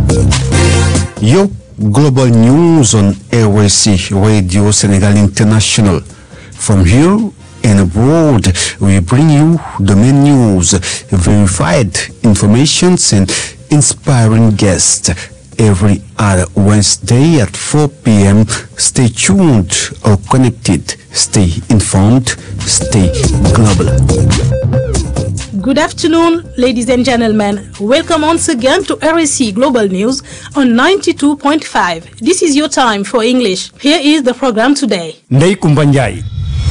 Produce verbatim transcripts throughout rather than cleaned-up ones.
Yo, global news on R S C Radio Senegal International. From here and abroad, we bring you the main news, verified informations and inspiring guests every other Wednesday at four p.m. Stay tuned or connected. Stay informed. Stay global. Good afternoon, ladies and gentlemen. Welcome once again to R S C Global News on ninety-two point five. This is your time for English. Here is the program today. Ndeye Koumba Ndiaye.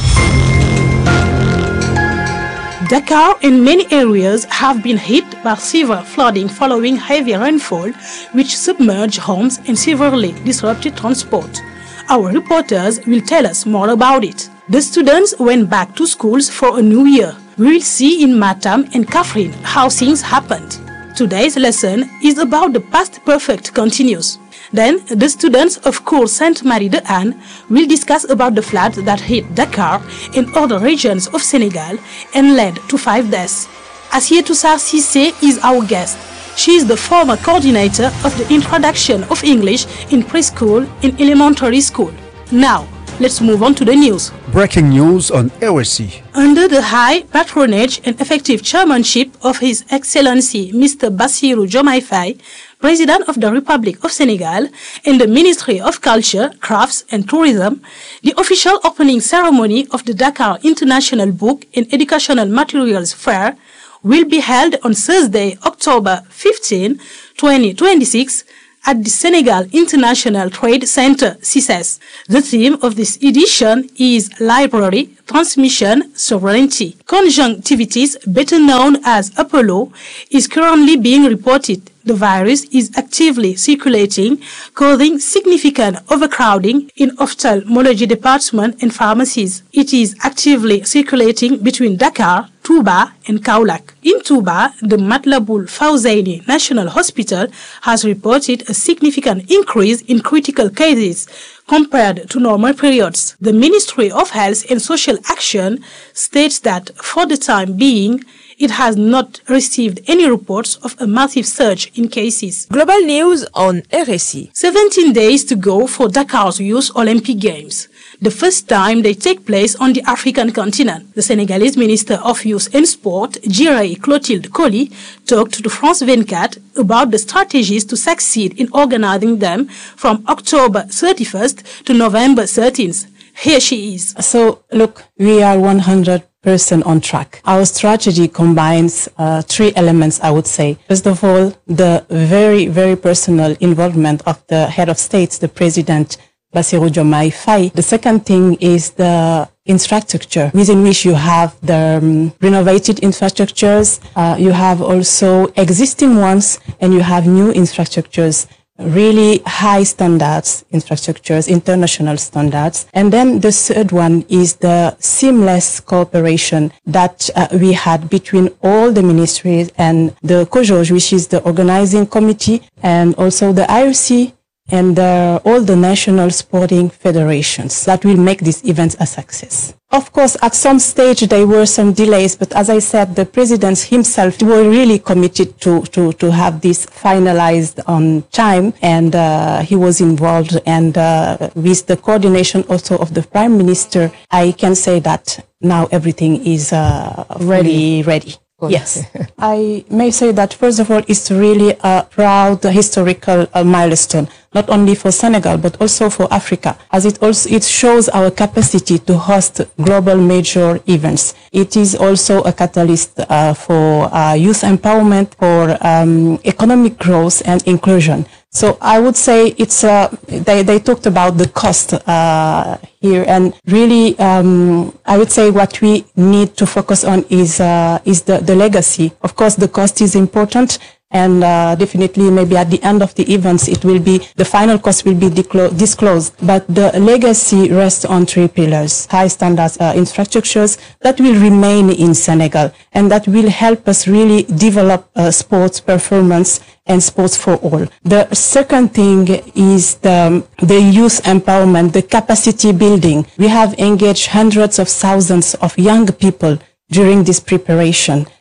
Dakar and many areas have been hit by severe flooding following heavy rainfall, which submerged homes and severely disrupted transport. Our reporters will tell us more about it. The students went back to schools for a new year. We will see in Matam and Kaffrine how things happened. Today's lesson is about the past perfect continuous. Then, the students of Cours Sainte-Marie-de-Anne will discuss about the floods that hit Dakar and other regions of Senegal and led to five deaths. Assietou Sarr Cissé is our guest. She is the former coordinator of the introduction of English in preschool and elementary school. Now, let's move on to the news. Breaking news on R S C. Under the high patronage and effective chairmanship of His Excellency Mister Bassirou Diomaye Faye, President of the Republic of Senegal, and the Ministry of Culture, Crafts and Tourism, the official opening ceremony of the Dakar International Book and Educational Materials Fair will be held on Thursday, October fifteenth, twenty twenty-six, at the Senegal International Trade Center, C I S S. The theme of this edition is Library, Transmission, Sovereignty. Conjunctivitis, better known as Apollo, is currently being reported. The virus is actively circulating, causing significant overcrowding in ophthalmology department and pharmacies. It is actively circulating between Dakar, Touba and Kaolack. In Touba, the Matlaboul Fawzaini National Hospital has reported a significant increase in critical cases compared to normal periods. The Ministry of Health and Social Action states that for the time being, it has not received any reports of a massive surge in cases. Global news on R S C. seventeen days to go for Dakar's Youth Olympic Games, the first time they take place on the African continent. The Senegalese Minister of Youth and Sport, Djiraye Clotilde Coly, talked to France twenty-four about the strategies to succeed in organizing them from October thirty-first to November thirteenth. Here she is. So, look, we are one hundred percent on track. Our strategy combines uh, three elements, I would say. First of all, the very, very personal involvement of the head of state, the President Bassirou Diomaye Faye. The second thing is the infrastructure, within which you have the um, renovated infrastructures, uh, you have also existing ones, and you have new infrastructures. Really high standards, infrastructures, international standards. And then the third one is the seamless cooperation that uh, we had between all the ministries and the COJOJ, which is the organizing committee, and also the I O C and uh, all the national sporting federations that will make this event a success. Of course, at some stage there were some delays, but as I said, the president himself were really committed to, to, to have this finalized on time, and uh, he was involved. And uh, with the coordination also of the prime minister, I can say that now everything is uh, ready, ready. Yes. I may say that, first of all, it's really a proud historical uh, milestone, not only for Senegal, but also for Africa, as it also it shows our capacity to host global major events. It is also a catalyst uh, for uh, youth empowerment, for um, economic growth and inclusion. So I would say it's uh, they they talked about the cost uh, here, and really um, I would say what we need to focus on is uh, is the the legacy. Of course, the cost is important, and uh, definitely maybe at the end of the events it will be the final cost will be disclosed. But the legacy rests on three pillars: high standards uh, infrastructures that will remain in Senegal, and that will help us really develop uh, sports performance and sports for all. The second thing is the, the youth empowerment, the capacity building. We have engaged hundreds of thousands of young people during this preparation.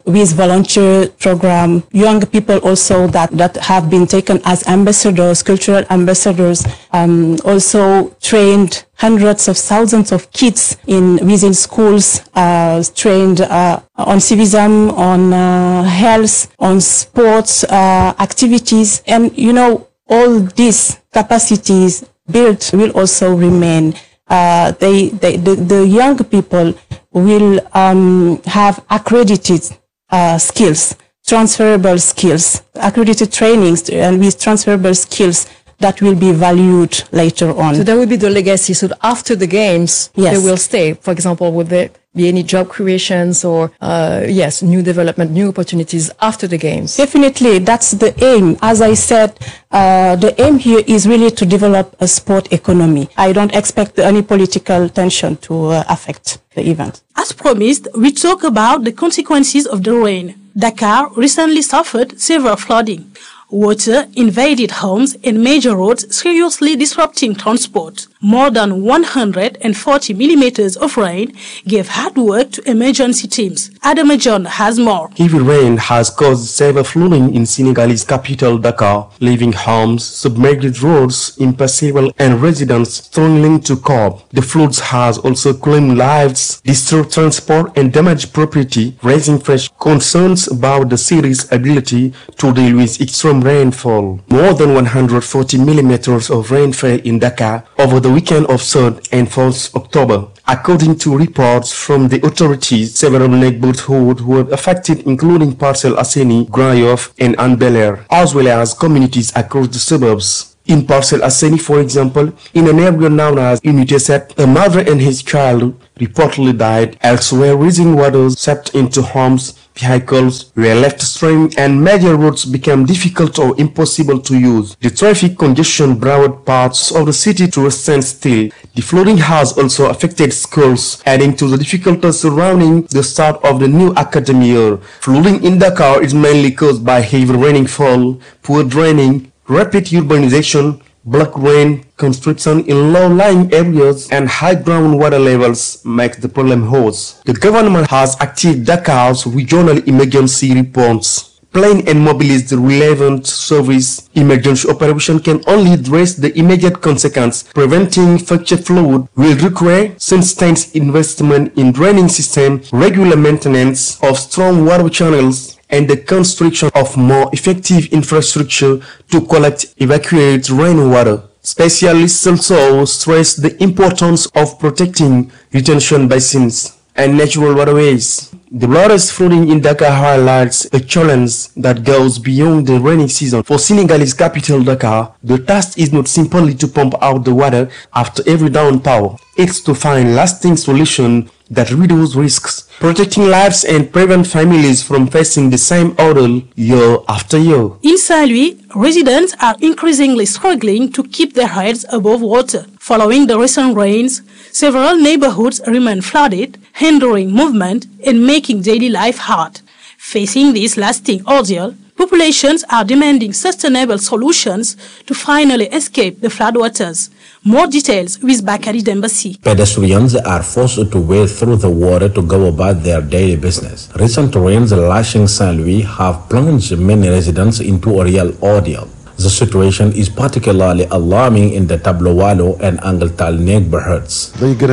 with volunteer program, young people also that, that have been taken as ambassadors, cultural ambassadors, um, also trained hundreds of thousands of kids in within schools, uh, trained uh, on civism, on uh, health, on sports uh, activities. And, you know, all these capacities built will also remain. Uh, they, they, the, the young people will um, have accredited uh, skills, transferable skills, accredited trainings, and with transferable skills that will be valued later on. So that will be the legacy. So after the games, yes, they will stay. For example, would there be any job creations or, uh, yes, new development, new opportunities after the games? Definitely, that's the aim. As I said, uh, the aim here is really to develop a sport economy. I don't expect any political tension to uh, affect the event. As promised, we talk about the consequences of the rain. Dakar recently suffered severe flooding. Water invaded homes and major roads, seriously disrupting transport. More than one hundred forty millimeters of rain gave hard work to emergency teams. Adama John has more. Heavy rain has caused severe flooding in Senegalese capital Dakar, leaving homes, submerged roads impassable and residents struggling to cope. The floods has also claimed lives, disturbed transport and damaged property, raising fresh concerns about the city's ability to deal with extreme rainfall. More than one hundred forty millimeters of rainfall in Dakar over the weekend of third and fourth October. According to reports from the authorities, several neighborhoods were affected, including Parcelles Assainies, Grand Yoff and Hann Bel-Air, as well as communities across the suburbs. In Parcelles Assainies, for example, in an area known as Unité seven, a mother and his child reportedly died. Elsewhere, rising waters seeped into homes, vehicles were left stream, and major roads became difficult or impossible to use. The traffic congestion brought parts of the city to a standstill. The flooding has also affected schools, adding to the difficulties surrounding the start of the new academic year. Flooding in Dakar is mainly caused by heavy rainfall, poor draining, rapid urbanization, black rain, construction in low-lying areas, and high groundwater levels make the problem worse. The government has activated Dakar's regional emergency response plan and mobilized the relevant service. Emergency operation can only address the immediate consequence. Preventing future flood will require sustained investment in draining system, regular maintenance of strong water channels, and the construction of more effective infrastructure to collect evacuated rainwater. Specialists also stress the importance of protecting retention basins and natural waterways. The latest flooding in Dakar highlights a challenge that goes beyond the rainy season. For Senegalese capital Dakar, the task is not simply to pump out the water after every downpour. It's to find lasting solutions that reduce risks, protecting lives and prevent families from facing the same ordeal year after year. In Saint-Louis, residents are increasingly struggling to keep their heads above water. Following the recent rains, several neighborhoods remain flooded, hindering movement and making daily life hard. Facing this lasting ordeal, populations are demanding sustainable solutions to finally escape the floodwaters. More details with Bakari Dembassi. Pedestrians are forced to wade through the water to go about their daily business. Recent rains lashing Saint-Louis have plunged many residents into a real ordeal. The situation is particularly alarming in the Tablowalo and Angletal neighborhoods.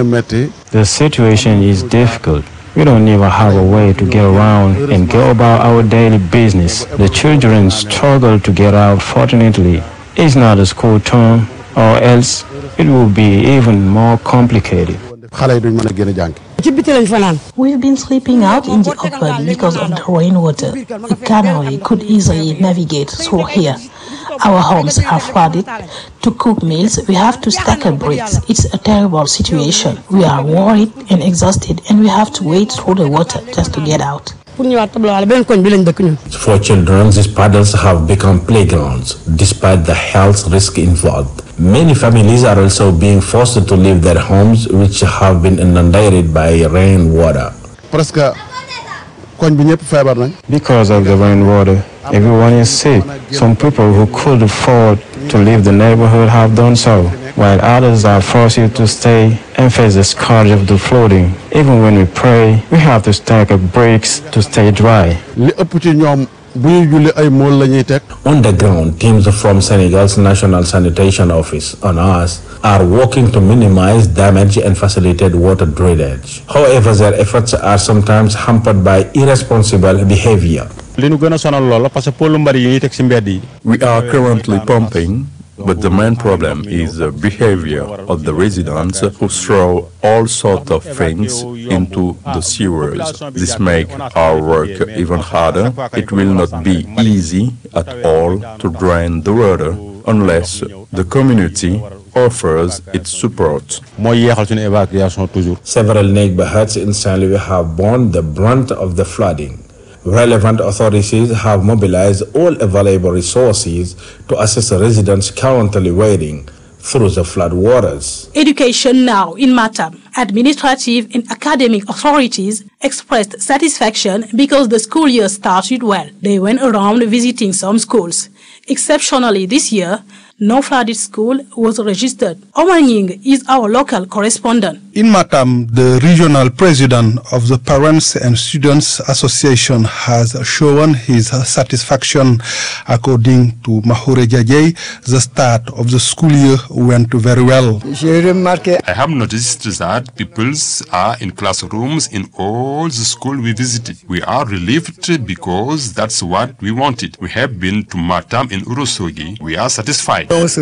The situation is difficult. We don't even have a way to get around and go about our daily business. The children struggle to get out. Fortunately, it's not a school term, or else it will be even more complicated. We've been sleeping out in the open because of the rainwater. A cannery could easily navigate through here. Our homes are flooded. To cook meals, we have to stack up bricks. It's a terrible situation. We are worried and exhausted, and we have to wade through the water just to get out. For children, these puddles have become playgrounds, despite the health risk involved. Many families are also being forced to leave their homes, which have been inundated by rainwater. Because of the rainwater, everyone is sick. Some people who could afford to leave the neighborhood have done so, while others are forced to stay and face the scourge of the flooding. Even when we pray, we have to stack up bricks to stay dry. On the ground, teams from Senegal's National Sanitation Office on us are working to minimize damage and facilitate water drainage. However, their efforts are sometimes hampered by irresponsible behavior. We are currently pumping, but the main problem is the behavior of the residents who throw all sorts of things into the sewers. This makes our work even harder. It will not be easy at all to drain the water unless the community offers its support. Several neighborhoods in Saint Louis have borne the brunt of the flooding. Relevant authorities have mobilized all available resources to assist residents currently wading through the flood waters. Education now in Matam. Administrative and academic authorities expressed satisfaction because the school year started well. They went around visiting some schools. Exceptionally this year, no flooded school was registered. Omar Nying is our local correspondent. In Matam, the regional president of the Parents and Students Association has shown his satisfaction. According to Mahure Jajay, the start of the school year went very well. I have noticed that people are in classrooms in all the schools we visited. We are relieved because that's what we wanted. We have been to Matam in Urosogi. We are satisfied. This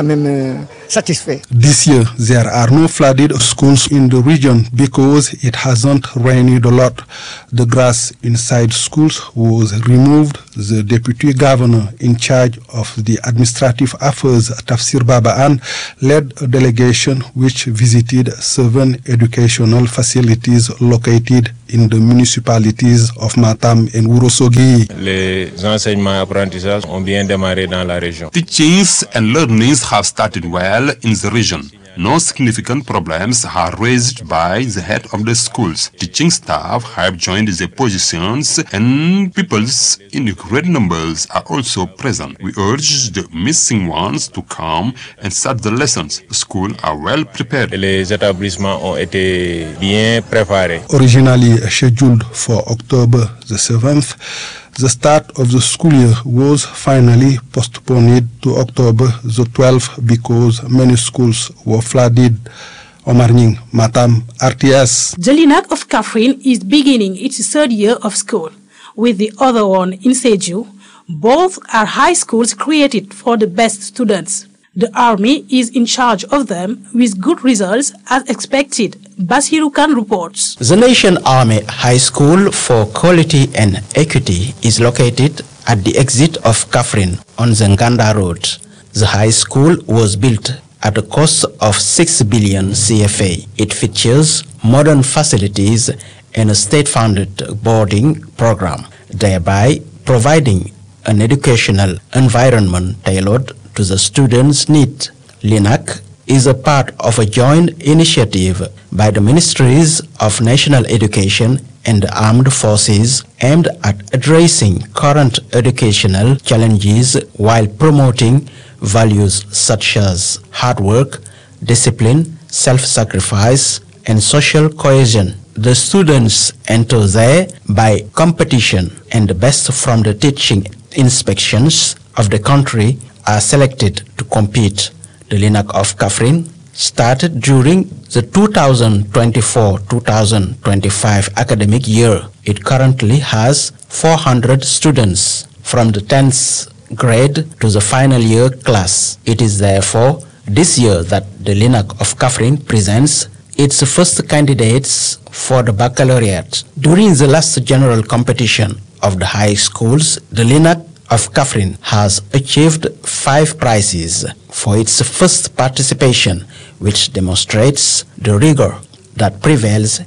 year, there are no flooded schools in the region because it hasn't rained a lot. The grass inside schools was removed. The deputy governor in charge of the administrative affairs, Tafsir Babaan, led a delegation which visited seven educational facilities located in the municipalities of Matam and Urosogi. Les enseignements apprentissages ont bien démarré dans la région. Teachings and learnings have started well in the region. No significant problems are raised by the head of the schools. Teaching staff have joined the positions and pupils in great numbers are also present. We urge the missing ones to come and start the lessons. The schools are well prepared. Les établissements ont été bien préparés. Originally scheduled for October the seventh, the start of the school year was finally postponed to October the twelfth because many schools were flooded. Omar Nying, Matam, R T S. The Linak of Kaffrine is beginning its third year of school, with the other one in Seju. Both are high schools created for the best students. The army is in charge of them with good results as expected. Basiru Khan reports. The Nation Army High School for Quality and Equity is located at the exit of Kaffrine on the Nganda Road. The high school was built at a cost of six billion C F A. It features modern facilities and a state-funded boarding program, thereby providing an educational environment tailored to the students' needs. Linak is a part of a joint initiative by the Ministries of National Education and the Armed Forces aimed at addressing current educational challenges while promoting values such as hard work, discipline, self-sacrifice, and social cohesion. The students enter there by competition, and the best from the teaching inspections of the country are selected to compete. The Linak of Kaffrine started during the two thousand twenty-four two thousand twenty-five academic year. It currently has four hundred students from the tenth grade to the final year class. It is therefore this year that the Linak of Kaffrine presents its first candidates for the baccalaureate. During the last general competition of the high schools, the Linak of Kaffrine has achieved five prizes for its first participation, which demonstrates the rigor that prevails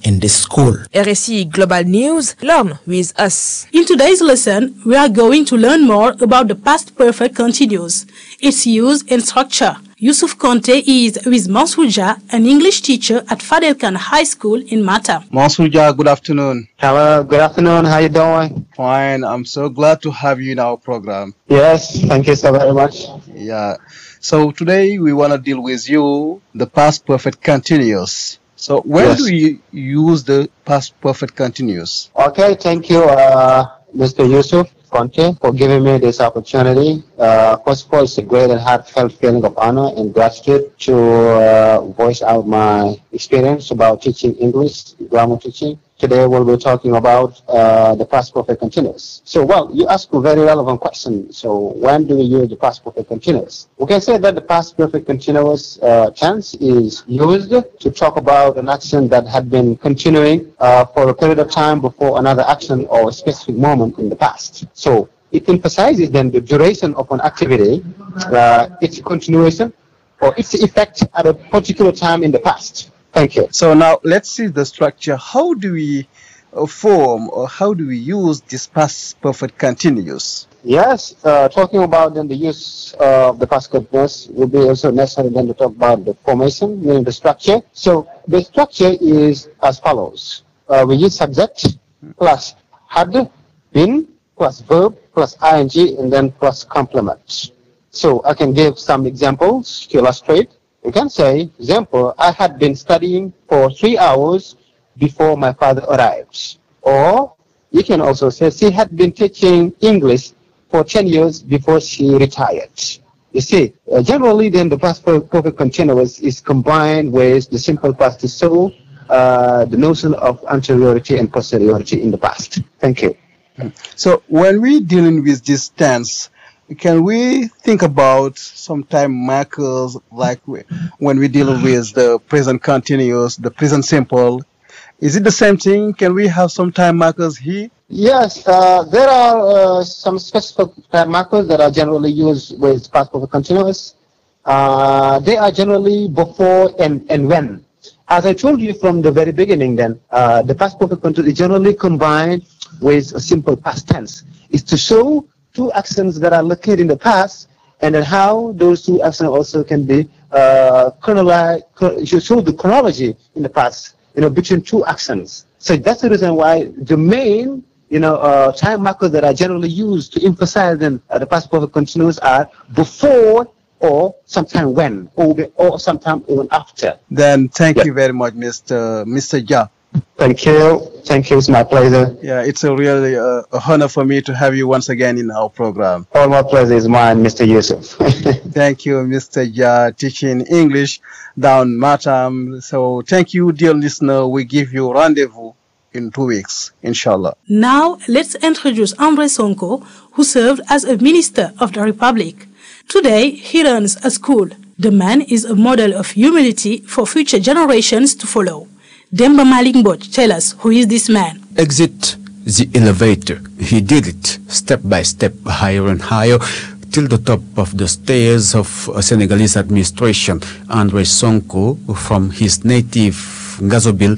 in this school. R S I Global News, learn with us. In today's lesson, we are going to learn more about the past perfect continuous, its use and structure. Yusuf Conte is with Mansourja, an English teacher at Fadel Khan High School in Matam. Mansourja, good afternoon. Hello, good afternoon. How you doing? Fine. I'm so glad to have you in our program. Yes, thank you so very much. Yeah. So today we want to deal with you the past perfect continuous. So when Yes. do you use the past perfect continuous? Okay, thank you, uh, Mister Yusuf Conte, for giving me this opportunity. Uh, first of all, it's a great and heartfelt feeling of honor and gratitude to uh, voice out my experience about teaching English, grammar teaching. Today we'll be talking about uh, the past perfect continuous. So, well, you asked a very relevant question. So, when do we use the past perfect continuous? We can say that the past perfect continuous uh, tense is used to talk about an action that had been continuing uh, for a period of time before another action or a specific moment in the past. So, it emphasizes then the duration of an activity, uh, its continuation, or its effect at a particular time in the past. Thank you. So now let's see the structure. How do we uh, form or how do we use this past perfect continuous? Yes, uh, talking about then the use of the past continuous will be also necessary then to talk about the formation, meaning the structure. So the structure is as follows. Uh, we use subject plus had, been, plus verb, plus ing, and then plus complement. So I can give some examples to illustrate. You can say, example, I had been studying for three hours before my father arrived. Or you can also say, she had been teaching English for ten years before she retired. You see, uh, generally then the past perfect continuous is combined with the simple past to show uh, the notion of anteriority and posteriority in the past. Thank you. So when we're dealing with this tense, can we think about some time markers like when we deal with the present continuous, the present simple? Is it the same thing? Can we have some time markers here? Yes, uh, there are uh, some specific time markers that are generally used with past perfect continuous. Uh, they are generally before and, and when. As I told you from the very beginning then, uh, the past perfect continuous is generally combined with a simple past tense. It's to show two actions that are located in the past, and then how those two actions also can be uh, chronological. You show the chronology in the past, you know, between two actions. So that's the reason why the main, you know, uh, time markers that are generally used to emphasize then uh, the past perfect continuous are before or sometime when, or, or sometime even after. Then thank Yeah. you very much, Mister Mister Ja. Thank you. Thank you. It's my pleasure. Yeah, it's a really uh, a honor for me to have you once again in our program. All my pleasure is mine, Mister Yusuf. Thank you, Mister Ja, teaching English down Matam. So thank you, dear listener. We give you rendezvous in two weeks, inshallah. Now, let's introduce Andre Sonko, who served as a minister of the Republic. Today, he runs a school. The man is a model of humility for future generations to follow. Demba Malik Mbodj, tell us, who is this man? Exit the elevator. He did it step by step, higher and higher, till the top of the stairs of a Senegalese administration. Andre Sonko, from his native Ngazobil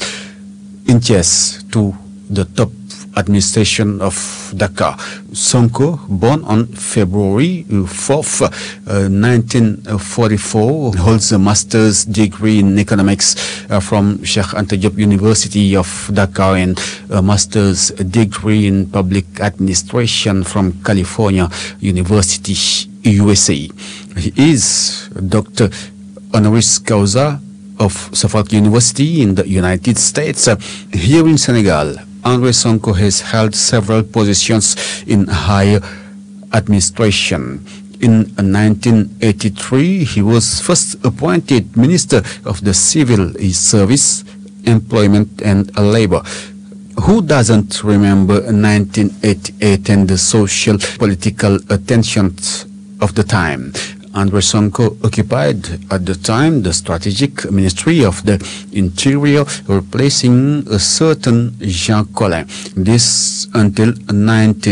in Thiès to the top administration of Dakar. Sonko, born on February fourth, uh, nineteen forty-four, holds a master's degree in economics uh, from Cheikh Anta Diop University of Dakar and a master's degree in public administration from California University, U S A. He is Doctor Honoris Causa of Suffolk University in the United States. Uh, here in Senegal, Andre Sonko has held several positions in higher administration. In nineteen eighty-three, he was first appointed Minister of the Civil Service, Employment and Labor. Who doesn't remember nineteen eighty-eight and the social political tensions of the time? Andre Sonko occupied at the time the strategic ministry of the Interior, replacing a certain Jean Collin. This until nineteen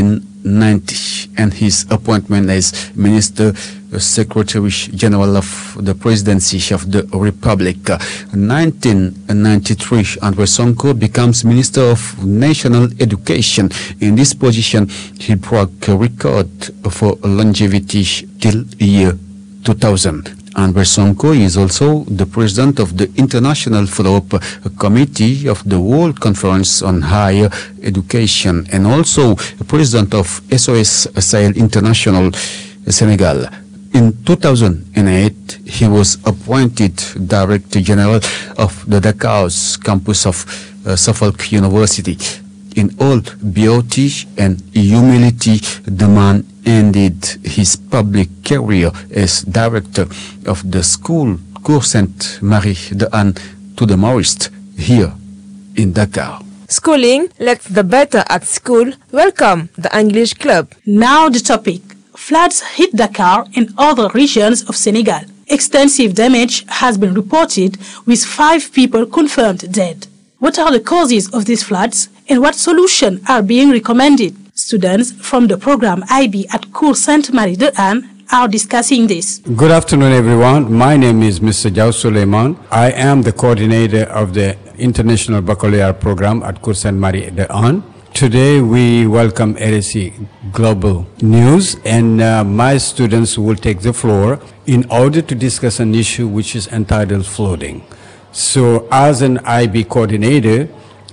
ninety, and his appointment as Minister Secretary General of the Presidency of the Republic. nineteen ninety-three, Andre Sonko becomes Minister of National Education. In this position, he broke a record for longevity till year two thousand. Andre Sonko is also the president of the International Follow-up Committee of the World Conference on Higher Education, and also president of S O S Sahel International Senegal. In two thousand eight, he was appointed Director General of the Dakar's campus of uh, Suffolk University. In all beauty and humility, the man ended his public career as director of the school Cours Sainte-Marie de Anne to the Maurice here in Dakar. Schooling, let's the better at school. Welcome, the English Club. Now the topic. Floods hit Dakar and other regions of Senegal. Extensive damage has been reported, with five people confirmed dead. What are the causes of these floods and what solutions are being recommended? Students from the program I B at Cours Sainte-Marie de Anne are discussing this. Good afternoon, everyone. My name is Mister Diaw Suleiman. I am the coordinator of the International Baccalaureate program at Cours Sainte-Marie de Anne. Today we welcome R S E Global News, and uh, my students will take the floor in order to discuss an issue which is entitled flooding. So as an I B coordinator,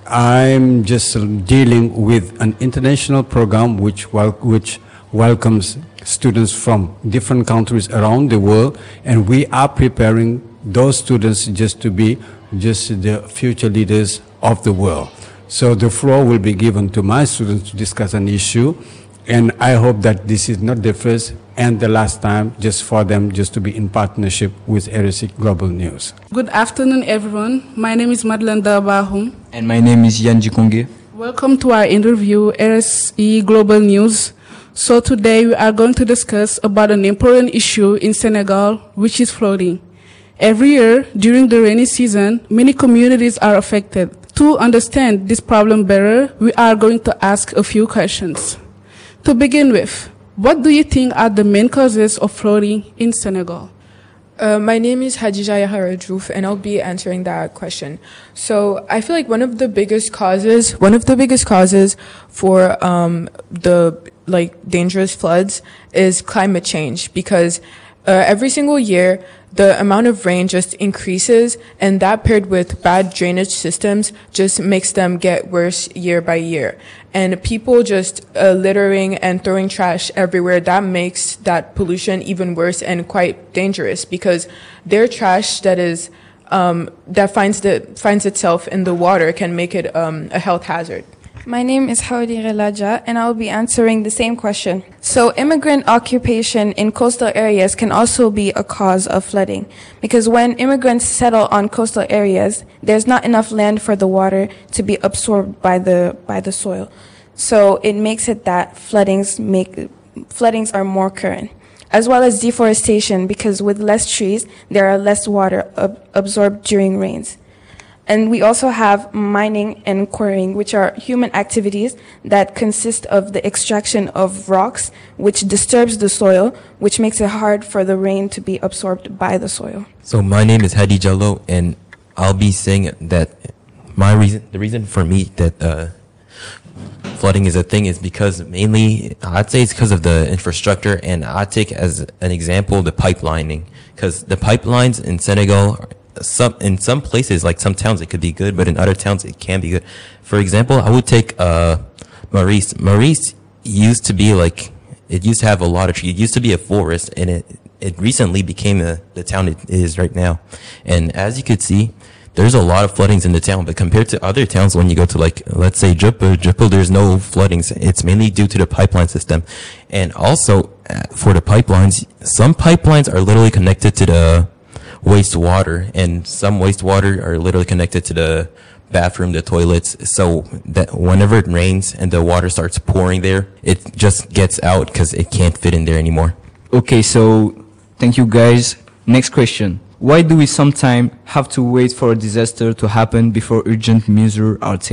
I'm just dealing with an international program which, wel which welcomes students from different countries around the world, and we are preparing those students just to be just the future leaders of the world. So the floor will be given to my students to discuss an issue, and I hope that this is not the first and the last time just for them just to be in partnership with R S E Global News. Good afternoon, everyone. My name is Madeleine Darbahum. And my name is Yan Jikonge. Welcome to our interview, R S E Global News. So today we are going to discuss about an important issue in Senegal, which is flooding. Every year, during the rainy season, many communities are affected. To understand this problem better, we are going to ask a few questions. To begin with, what do you think are the main causes of flooding in Senegal? Uh, my name is Hadija Yahara Diouf, and I'll be answering that question. So I feel like one of the biggest causes, one of the biggest causes for um, the like dangerous floods is climate change, because uh, every single year the amount of rain just increases, and that paired with bad drainage systems just makes them get worse year by year. And people just uh, littering and throwing trash everywhere, that makes that pollution even worse and quite dangerous, because their trash that is um, that finds the finds itself in the water can make it um, a health hazard. My name is Howdy Relaja, and I'll be answering the same question. So immigrant occupation in coastal areas can also be a cause of flooding, because when immigrants settle on coastal areas, there's not enough land for the water to be absorbed by the by the soil. So it makes it that floodings make floodings are more current, as well as deforestation, because with less trees, there are less water ab- absorbed during rains. And we also have mining and quarrying, which are human activities that consist of the extraction of rocks, which disturbs the soil, which makes it hard for the rain to be absorbed by the soil. So my name is Hadi Jallo, and I'll be saying that my reason, the reason for me that uh, flooding is a thing is because mainly, I'd say it's because of the infrastructure, and I'd take as an example the pipelining, because the pipelines in Senegal are Some in some places, like some towns, it could be good, but in other towns, it can be good. For example, I would take uh, Maurice. Maurice used to be like, it used to have a lot of trees. It used to be a forest, and it it recently became a, the town it is right now. And as you could see, there's a lot of floodings in the town. But compared to other towns, when you go to like, let's say Djuppa, Djuppa, there's no floodings. It's mainly due to the pipeline system. And also uh, for the pipelines, some pipelines are literally connected to the wastewater, and some wastewater are literally connected to the bathroom, the toilets, so that whenever it rains and the water starts pouring there, it just gets out because it can't fit in there anymore. Okay, so thank you guys. Next question. Why do we sometimes have to wait for a disaster to happen before urgent measures are taken?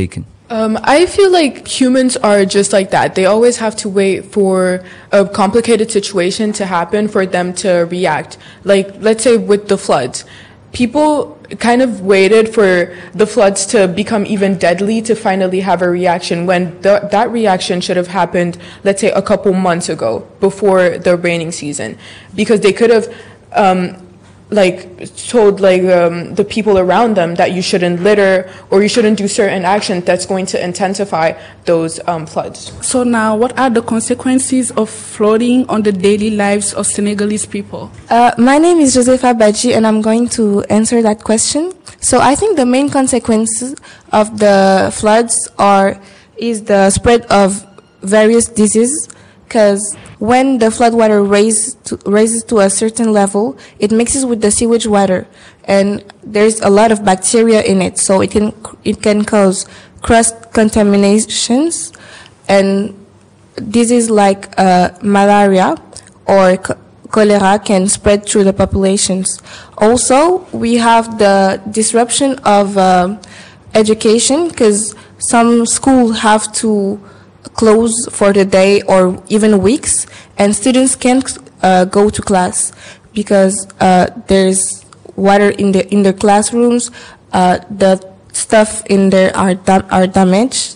Um, I feel like humans are just like that. They always have to wait for a complicated situation to happen for them to react. Like, let's say with the floods, people kind of waited for the floods to become even deadly to finally have a reaction, when the, that reaction should have happened, let's say, a couple months ago, before the raining season, because they could have um, like told like um, the people around them that you shouldn't litter or you shouldn't do certain actions that's going to intensify those um, floods. So now, what are the consequences of flooding on the daily lives of Senegalese people? Uh, my name is Josefa Badji, and I'm going to answer that question. So I think the main consequences of the floods are is the spread of various diseases, because when the floodwater raises to, raises to a certain level, it mixes with the sewage water, and there's a lot of bacteria in it, so it can it can cause cross contaminations, and diseases like uh, malaria or ch- cholera can spread through the populations. Also, we have the disruption of uh, education, because some schools have to close for the day or even weeks, and students can't uh, go to class because uh, there's water in the in their classrooms. Uh, the stuff in there are da- are damaged,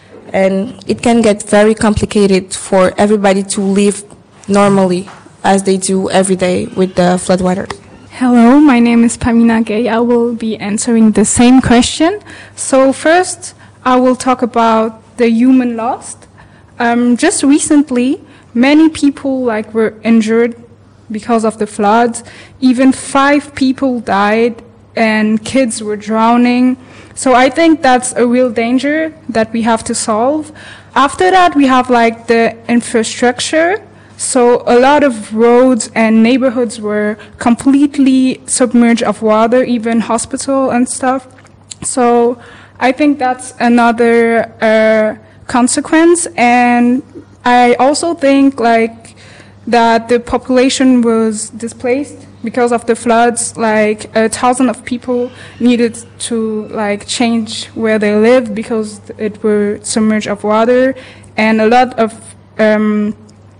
and it can get very complicated for everybody to live normally as they do every day with the floodwater. Hello, my name is Pamina Gay. I will be answering the same question. So first, I will talk about the human loss. Um, just recently, many people like were injured because of the floods. Even five people died, and kids were drowning. So I think that's a real danger that we have to solve. After that, we have like the infrastructure. So a lot of roads and neighborhoods were completely submerged of water, even hospital and stuff. So I think that's another uh, consequence. And I also think like that the population was displaced because of the floods. Like a thousand of people needed to like change where they lived because it were submerged of water, and a lot of um,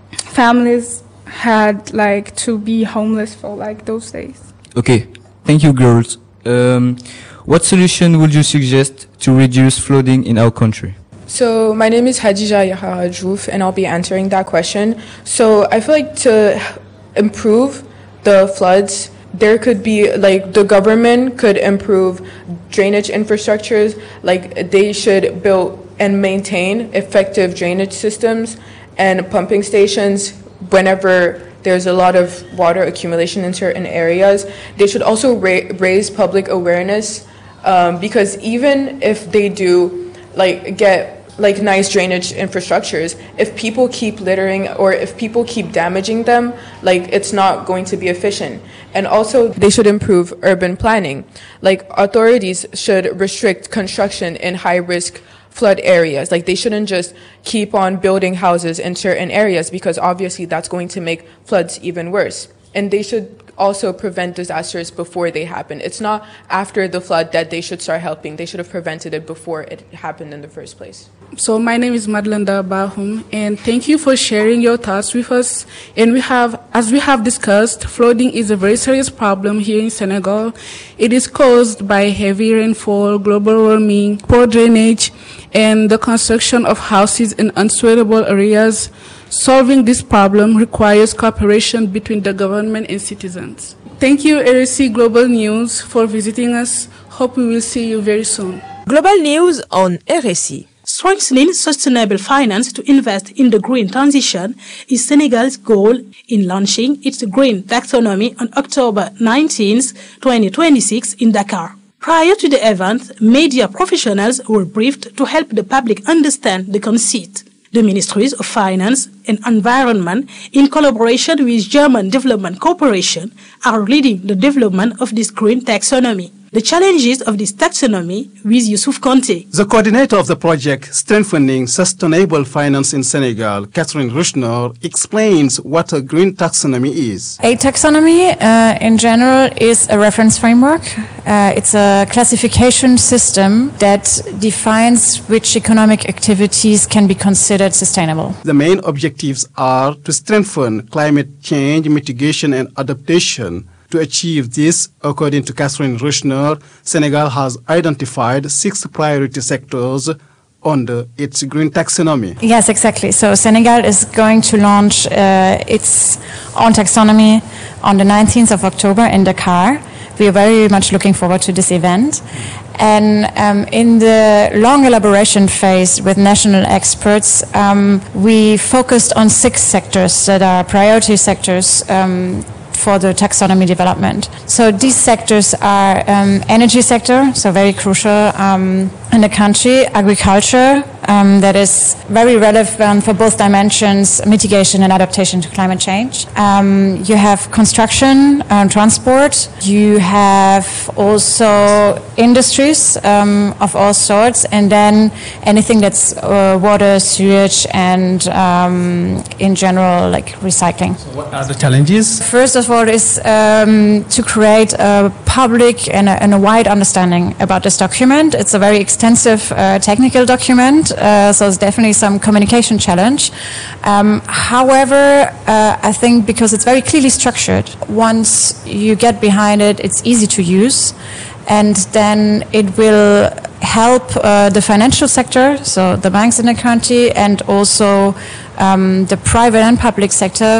families had like to be homeless for like those days. Okay, thank you, girls. Um, what solution would you suggest to reduce flooding in our country? So my name is Hadija Yahara Djouf, and I'll be answering that question. So I feel like to improve the floods, there could be like the government could improve drainage infrastructures, like they should build and maintain effective drainage systems and pumping stations whenever there's a lot of water accumulation in certain areas. They should also ra- raise public awareness, um, because even if they do like get like nice drainage infrastructures, if people keep littering or if people keep damaging them, like it's not going to be efficient. And also they should improve urban planning. Like authorities should restrict construction in high risk flood areas. Like they shouldn't just keep on building houses in certain areas, because obviously that's going to make floods even worse. And they should also prevent disasters before they happen. It's not after the flood that they should start helping. They should have prevented it before it happened in the first place. So my name is Madlenda Bahum, and thank you for sharing your thoughts with us. And we have, as we have discussed, flooding is a very serious problem here in Senegal. It is caused by heavy rainfall, global warming, poor drainage, and the construction of houses in unsuitable areas. Solving this problem requires cooperation between the government and citizens. Thank you, R S C Global News, for visiting us. Hope we will see you very soon. Global News on R S C. Strengthening sustainable finance to invest in the green transition is Senegal's goal in launching its green taxonomy on October nineteenth, twenty twenty-six in Dakar. Prior to the event, media professionals were briefed to help the public understand the conceit. The Ministries of Finance and Environment, in collaboration with German Development Corporation, are leading the development of this green taxonomy. The the challenges of this taxonomy with Youssouf Konté. The coordinator of the project Strengthening Sustainable Finance in Senegal, Catherine Rushner, explains what a green taxonomy is. A taxonomy uh, in general is a reference framework. Uh, it's a classification system that defines which economic activities can be considered sustainable. The main objectives are to strengthen climate change mitigation and adaptation. To achieve this, according to Catherine Rushner, Senegal has identified six priority sectors under its green taxonomy. Yes, exactly. So Senegal is going to launch uh, its own taxonomy on the nineteenth of October in Dakar. We are very much looking forward to this event. And um, in the long elaboration phase with national experts, um, we focused on six sectors that are priority sectors um, for the taxonomy development. So these sectors are um, energy sector, so very crucial um, in the country, agriculture, um, that is very relevant for both dimensions, mitigation and adaptation to climate change. Um, you have construction and transport. You have also industries um, of all sorts, and then anything that's uh, water, sewage, and um, in general, like recycling. So what are the challenges? First of all, is um, to create a public and a, and a wide understanding about this document. It's a very extensive uh, technical document, uh, so it's definitely some communication challenge. Um, however, uh, I think because it's very clearly structured, once you get behind it, it's easy to use, and then it will help uh, the financial sector, so the banks in the country, and also um, the private and public sector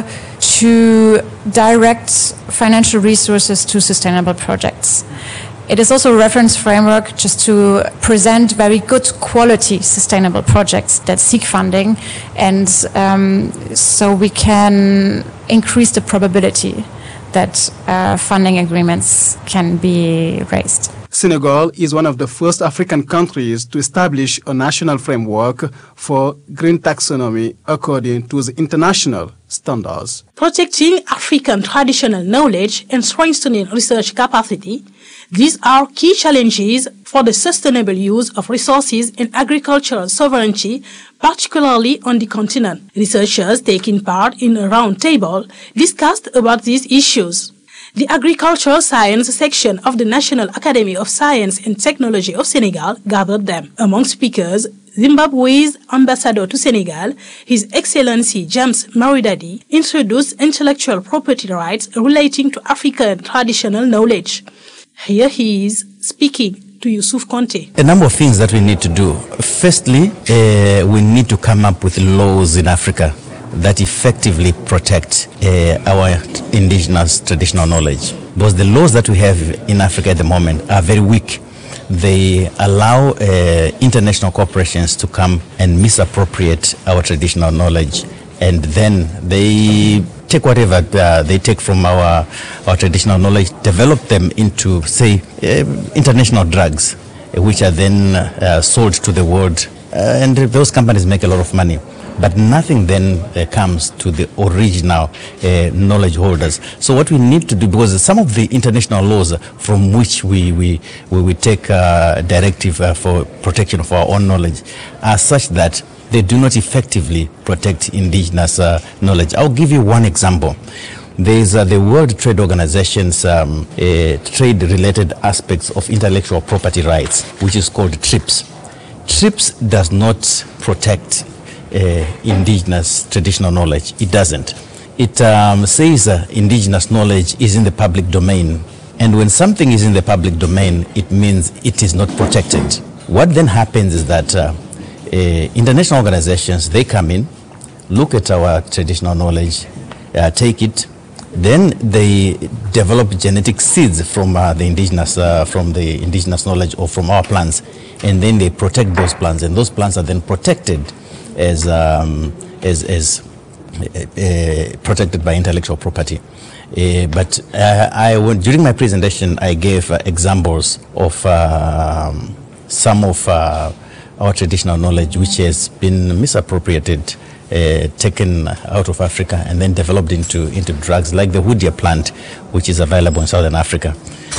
to direct financial resources to sustainable projects. It is also a reference framework just to present very good quality sustainable projects that seek funding, and um, so we can increase the probability that uh, funding agreements can be raised. Senegal is one of the first African countries to establish a national framework for green taxonomy according to the international standards. Protecting African traditional knowledge and strengthening research capacity, these are key challenges for the sustainable use of resources and agricultural sovereignty, particularly on the continent. Researchers taking part in a roundtable discussed about these issues. The Agricultural Science section of the National Academy of Science and Technology of Senegal gathered them. Among speakers, Zimbabwe's ambassador to Senegal, His Excellency James Maridadi, introduced intellectual property rights relating to African traditional knowledge. Here he is speaking to Youssouf Konté. A number of things that we need to do. Firstly, uh, we need to come up with laws in Africa that effectively protect uh, our indigenous traditional knowledge. Because the laws that we have in Africa at the moment are very weak. They allow uh, international corporations to come and misappropriate our traditional knowledge, and then they take whatever uh, they take from our, our traditional knowledge, develop them into, say, uh, international drugs, uh, which are then uh, sold to the world, uh, and those companies make a lot of money. But nothing then uh, comes to the original uh, knowledge holders. So what we need to do, because some of the international laws from which we we, we, we take uh, directive uh, for protection of our own knowledge are such that they do not effectively protect indigenous uh, knowledge. I'll give you one example. There is uh, the World Trade Organization's um, uh, trade-related aspects of intellectual property rights, which is called TRIPS. TRIPS does not protect Uh, indigenous traditional knowledge. It doesn't. It um, says uh, indigenous knowledge is in the public domain, and when something is in the public domain, it means it is not protected. What then happens is that uh, uh, international organizations, they come in, look at our traditional knowledge, uh, take it, then they develop genetic seeds from uh, the indigenous uh, from the indigenous knowledge or from our plants, and then they protect those plants, and those plants are then protected as um, as, as uh, uh, protected by intellectual property. Uh, but uh, I went, during my presentation, I gave uh, examples of uh, some of uh, our traditional knowledge which has been misappropriated, uh, taken out of Africa and then developed into, into drugs, like the Hoodia plant, which is available in Southern Africa.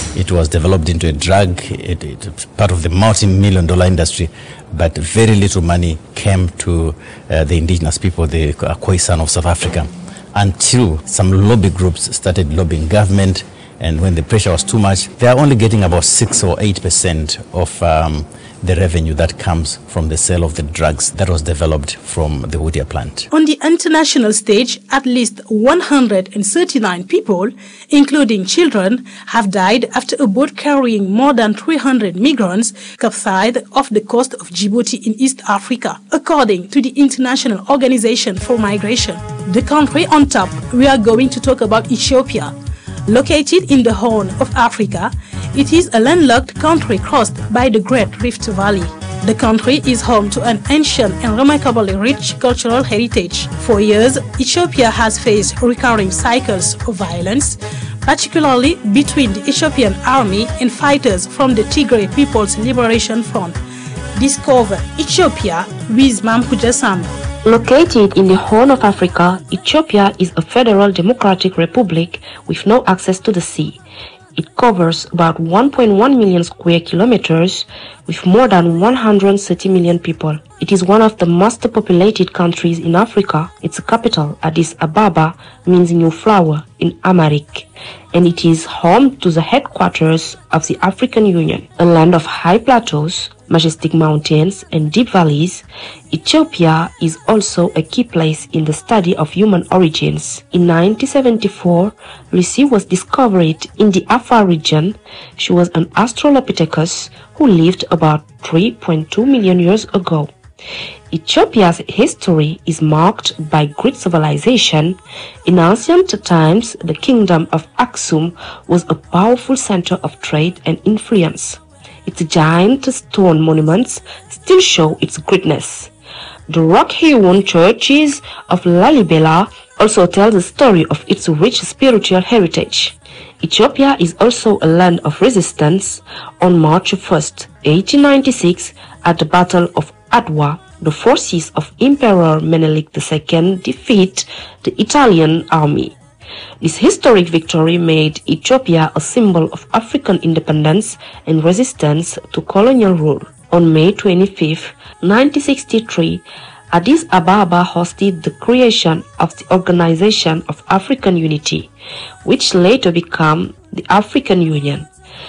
It was developed into a drug, it, it, part of the multi-million dollar industry, but very little money came to uh, the indigenous people, the Khoisan of South Africa, until some lobby groups started lobbying government. And when the pressure was too much, they are only getting about six or eight percent of um, the revenue that comes from the sale of the drugs that was developed from the Whittier plant. On the international stage, at least one hundred thirty-nine people, including children, have died after a boat carrying more than three hundred migrants capsized off the coast of Djibouti in East Africa, according to the International Organization for Migration. The country on top, we are going to talk about Ethiopia. Located in the Horn of Africa, it is a landlocked country crossed by the Great Rift Valley. The country is home to an ancient and remarkably rich cultural heritage. For years, Ethiopia has faced recurring cycles of violence, particularly between the Ethiopian army and fighters from the Tigray People's Liberation Front. Discover Ethiopia with Mampuja Samba. Located in the Horn of Africa, Ethiopia is a federal democratic republic with no access to the sea. It covers about one point one million square kilometers with more than one hundred thirty million people. It is one of the most populated countries in Africa. Its capital, Addis Ababa, means new flower in Amharic, and it is home to the headquarters of the African Union. A land of high plateaus, majestic mountains, and deep valleys, Ethiopia is also a key place in the study of human origins. In nineteen seventy-four, Lucy was discovered in the Afar region. She was an Australopithecus who lived about three point two million years ago. Ethiopia's history is marked by great civilization. In ancient times, the kingdom of Aksum was a powerful center of trade and influence. Its giant stone monuments still show its greatness. The rock-hewn churches of Lalibela also tell the story of its rich spiritual heritage. Ethiopia is also a land of resistance. On March first, eighteen ninety-six, at the Battle of Adwa, the forces of Emperor Menelik the Second defeat the Italian army. This historic victory made Ethiopia a symbol of African independence and resistance to colonial rule. On May twenty-fifth, nineteen sixty-three, Addis Ababa hosted the creation of the Organization of African Unity, which later became the African Union.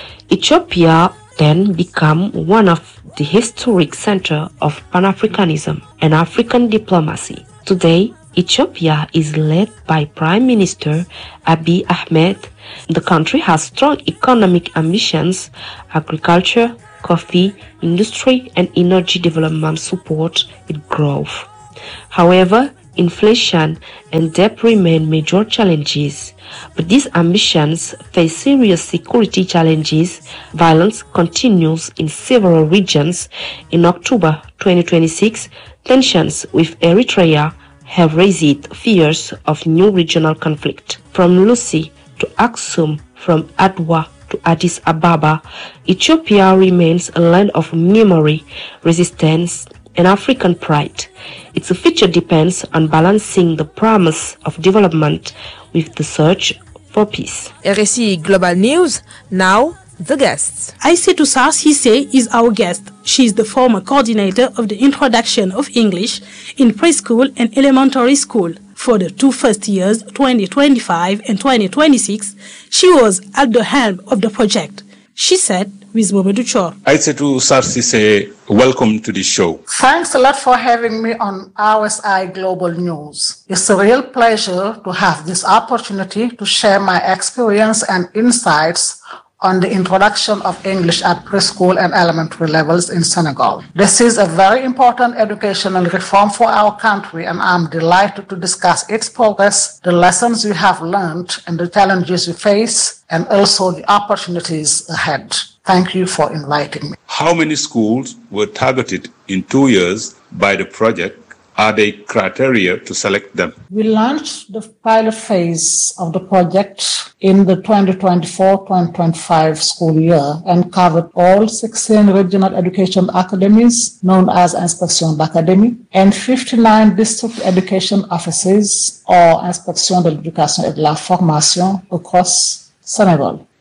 Ethiopia then became one of the historic center of Pan-Africanism and African diplomacy. Today, Ethiopia is led by Prime Minister Abiy Ahmed. The country has strong economic ambitions. Agriculture, coffee, industry, and energy development support its growth. However, inflation and debt remain major challenges. But these ambitions face serious security challenges. Violence continues in several regions. In October twenty twenty-six, tensions with Eritrea have raised fears of new regional conflict. From Lucy to Aksum, from Adwa to Addis Ababa, Ethiopia remains a land of memory, resistance, and African pride. Its future depends on balancing the promise of development with the search for peace. R S I Global News, now the guests. Aïssatou Sarr Cissé is our guest. She is the former coordinator of the introduction of English in preschool and elementary school. For the two first years, twenty twenty-five and twenty twenty-six, she was at the helm of the project. She said with Mamadou Chor. Aïssatou Sarr Cissé, welcome to the show. Thanks a lot for having me on R S I Global News. It's a real pleasure to have this opportunity to share my experience and insights on the introduction of English at preschool and elementary levels in Senegal. This is a very important educational reform for our country, and I'm delighted to discuss its progress, the lessons we have learned, and the challenges we face, and also the opportunities ahead. Thank you for inviting me. How many schools were targeted in two years by the project? Are there criteria to select them? We launched the pilot phase of the project in the twenty twenty-four twenty twenty-five school year and covered all sixteen regional education academies known as Inspection d'Académie and fifty-nine district education offices or Inspection de l'Éducation et de la Formation across Senegal.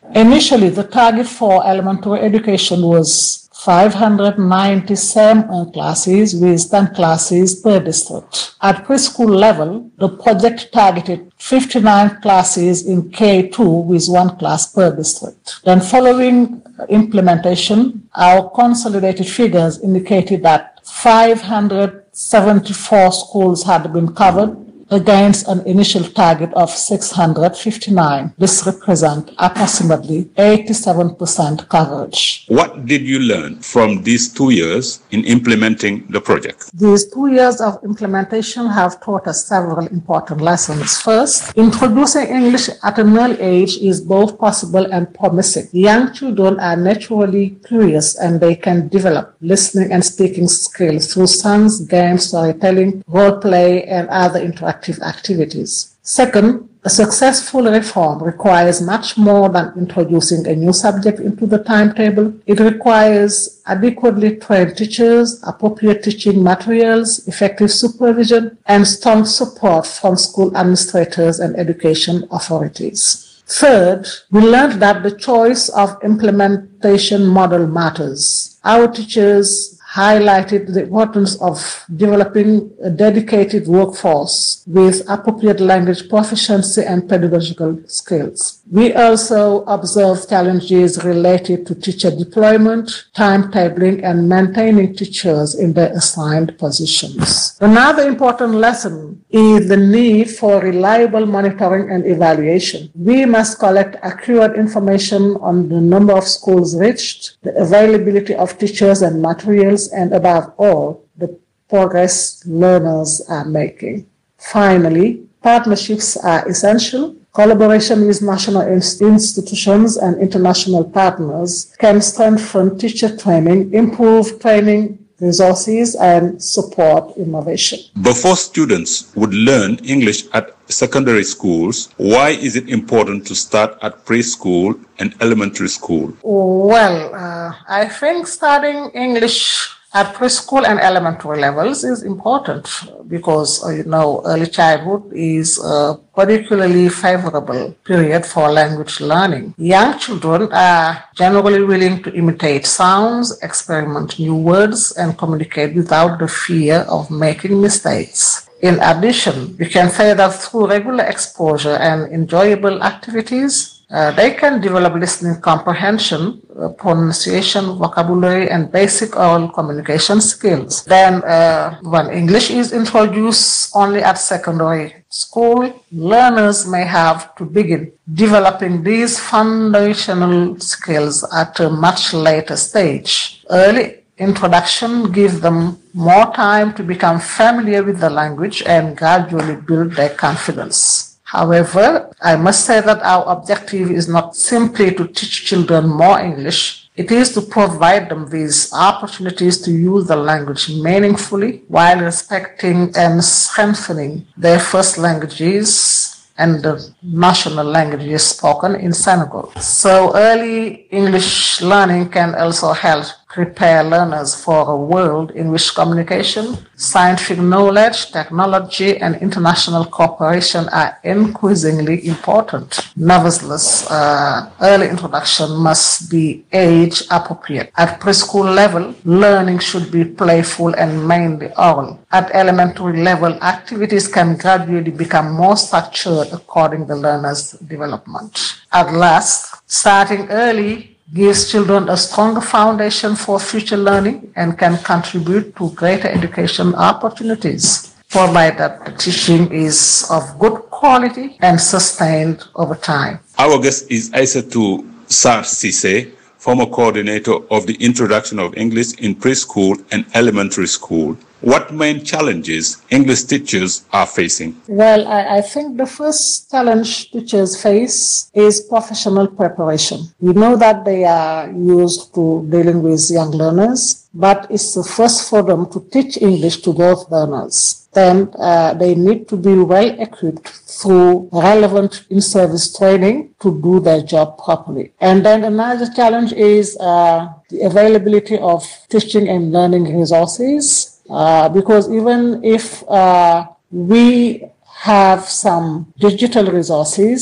Initially, the target for elementary education was five hundred ninety-seven classes with ten classes per district. At preschool level, the project targeted fifty-nine classes in K two with one class per district. Then following implementation, our consolidated figures indicated that five hundred seventy-four schools had been covered against an initial target of six hundred fifty-nine. This represents approximately eighty-seven percent coverage. What did you learn from these two years in implementing the project? These two years of implementation have taught us several important lessons. First, introducing English at an early age is both possible and promising. Young children are naturally curious and they can develop listening and speaking skills through songs, games, storytelling, role play, and other interactive activities. Second, a successful reform requires much more than introducing a new subject into the timetable. It requires adequately trained teachers, appropriate teaching materials, effective supervision, and strong support from school administrators and education authorities. Third, we learned that the choice of implementation model matters. Our teachers highlighted the importance of developing a dedicated workforce with appropriate language proficiency and pedagogical skills. We also observed challenges related to teacher deployment, timetabling, and maintaining teachers in their assigned positions. Another important lesson is the need for reliable monitoring and evaluation. We must collect accurate information on the number of schools reached, the availability of teachers and materials, and above all, the progress learners are making. Finally, partnerships are essential. Collaboration with national institutions and international partners can strengthen teacher training, improve training resources, and support innovation. Before students would learn English at secondary schools, why is it important to start at preschool and elementary school? Well, uh, I think starting English at preschool and elementary levels is important because, uh, you know, early childhood is a particularly favorable period for language learning. Young children are generally willing to imitate sounds, experiment new words, and communicate without the fear of making mistakes. In addition, we can say that through regular exposure and enjoyable activities, Uh, they can develop listening comprehension, uh, pronunciation, vocabulary, and basic oral communication skills. Then, uh, when English is introduced only at secondary school, learners may have to begin developing these foundational skills at a much later stage. Early introduction gives them more time to become familiar with the language and gradually build their confidence. However, I must say that our objective is not simply to teach children more English. It is to provide them with opportunities to use the language meaningfully while respecting and strengthening their first languages and the national languages spoken in Senegal. So early English learning can also help prepare learners for a world in which communication, scientific knowledge, technology, and international cooperation are increasingly important. Nevertheless, uh, early introduction must be age appropriate. At preschool level, learning should be playful and mainly oral. At elementary level, activities can gradually become more structured according to the learner's development. At last, starting early gives children a stronger foundation for future learning and can contribute to greater education opportunities, provided the teaching is of good quality and sustained over time. Our guest is Aissatou Sarr Cissé, former coordinator of the introduction of English in preschool and elementary school. What main challenges English teachers are facing? Well, I, I think the first challenge teachers face is professional preparation. We know that they are used to dealing with young learners, but it's the first for them to teach English to those learners. Then uh, they need to be well equipped through relevant in-service training to do their job properly. And then another challenge is uh, the availability of teaching and learning resources. Uh, because even if uh, we have some digital resources,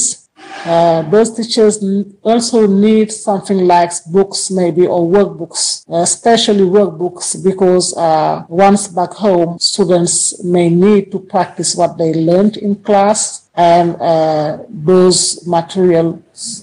Uh, those teachers also need something like books maybe or workbooks, especially workbooks, because uh, once back home, students may need to practice what they learned in class, and uh, those materials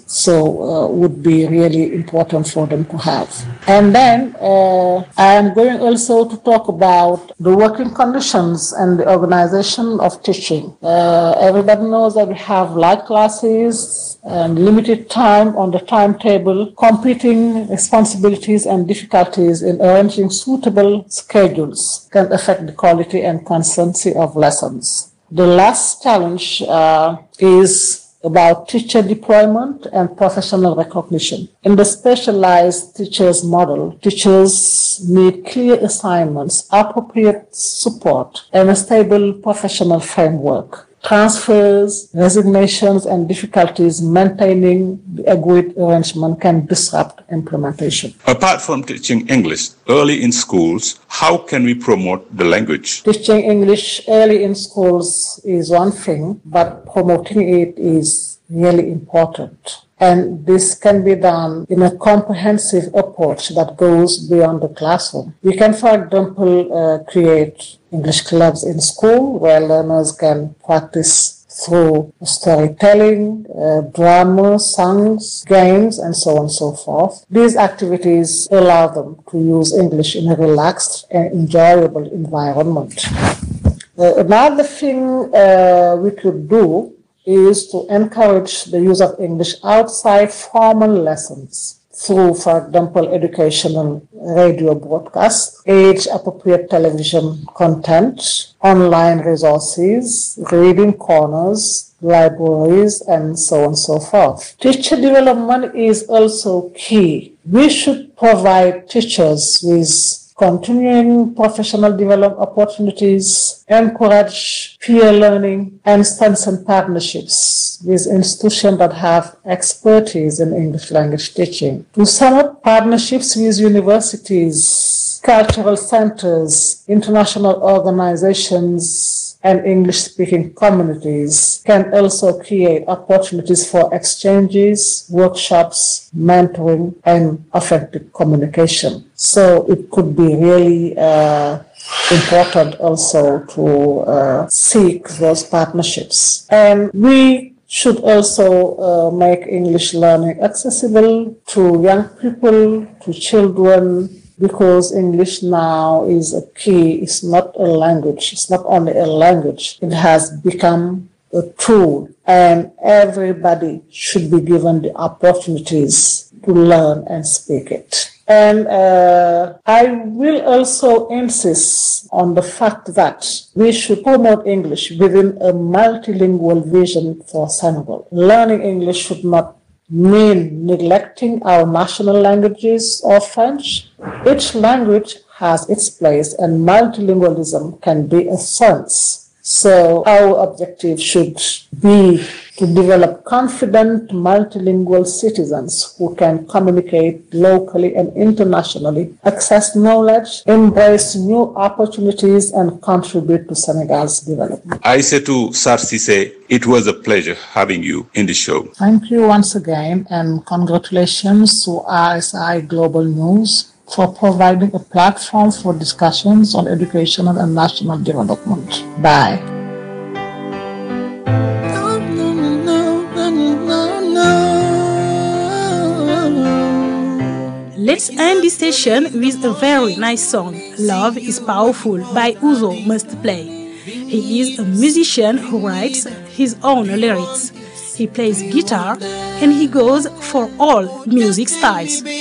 so uh, would be really important for them to have. And then uh, I am going also to talk about the working conditions and the organization of teaching. Uh, everybody knows that we have light classes and limited time on the timetable, competing responsibilities and difficulties in arranging suitable schedules can affect the quality and consistency of lessons. The last challenge uh, is about teacher deployment and professional recognition. In the specialized teachers model, teachers need clear assignments, appropriate support, and a stable professional framework. Transfers, resignations, and difficulties maintaining the agreed arrangement can disrupt implementation. Apart from teaching English early in schools, how can we promote the language? Teaching English early in schools is one thing, but promoting it is really important. And this can be done in a comprehensive approach that goes beyond the classroom. We can, for example, uh, create English clubs in school where learners can practice through storytelling, uh, drama, songs, games, and so on and so forth. These activities allow them to use English in a relaxed and enjoyable environment. Uh, another thing uh, we could do is to encourage the use of English outside formal lessons through, for example, educational radio broadcasts, age-appropriate television content, online resources, reading corners, libraries, and so on and so forth. Teacher development is also key. We should provide teachers with continuing professional development opportunities, encourage peer learning, and strengthen partnerships with institutions that have expertise in English language teaching. To sum up, partnerships with universities, cultural centers, international organizations, and English-speaking communities can also create opportunities for exchanges, workshops, mentoring, and effective communication. So it could be really uh, important also to uh, seek those partnerships. And we should also uh, make English learning accessible to young people, to children, because English now is a key. It's not a language. It's not only a language. It has become a tool, and everybody should be given the opportunities to learn and speak it. And uh, I will also insist on the fact that we should promote English within a multilingual vision for Senegal. Learning English should not mean neglecting our national languages or French. Each language has its place, and multilingualism can be a sense. So our objective should be to develop confident multilingual citizens who can communicate locally and internationally, access knowledge, embrace new opportunities, and contribute to Senegal's development. Aissatou Sarr Cissé, it was a pleasure having you in the show. Thank you once again, and congratulations to R S I Global News for providing a platform for discussions on educational and national development. Bye. Let's end this session with a very nice song, Love is Powerful by Uzo Must Play. He is a musician who writes his own lyrics. He plays guitar and he goes for all music styles.